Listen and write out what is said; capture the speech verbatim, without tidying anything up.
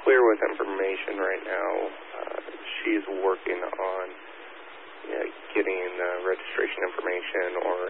clear with information right now. Uh, she's working on you know, getting uh, registration information or